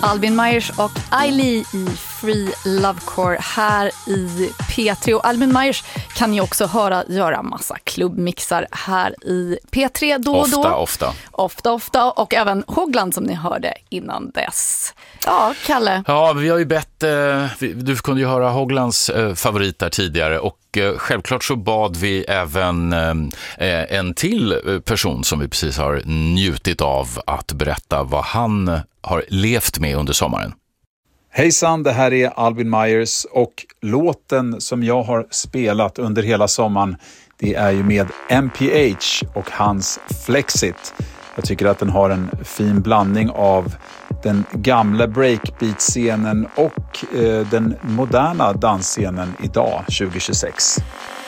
Albin Myers och Ailey i Free Lovecore här i P3. Och Albin Myers kan ni också höra göra massa klubbmixar här i P3 då och då. Ofta. Och även Hoagland som ni hörde innan dess. Ja, Kalle. Ja, vi har ju bett, du kunde ju höra Hoaglands favorit där tidigare och självklart så bad vi även en till person som vi precis har njutit av att berätta vad han har levt med under sommaren. Hejsan, det här är Albin Myers och låten som jag har spelat under hela sommaren, det är ju med MPH och hans Flexit. Jag tycker att den har en fin blandning av den gamla breakbeat-scenen och den moderna dansscenen idag, 2026.